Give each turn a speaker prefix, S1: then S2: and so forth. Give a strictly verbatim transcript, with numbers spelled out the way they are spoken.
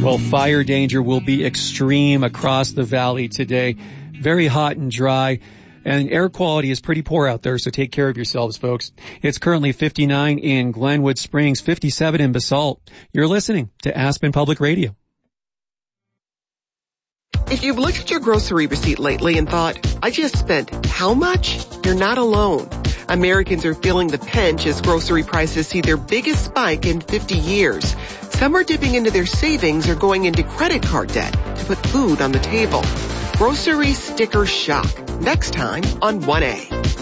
S1: Well, fire danger will be extreme across the valley today. Very hot and dry. And air quality is pretty poor out there, so take care of yourselves, folks. It's currently fifty-nine in Glenwood Springs, fifty-seven in Basalt. You're listening to Aspen Public Radio.
S2: If you've looked at your grocery receipt lately and thought, I just spent how much? You're not alone. Americans are feeling the pinch as grocery prices see their biggest spike in fifty years. Some are dipping into their savings or going into credit card debt to put food on the table. Grocery sticker shock. Next time on one A.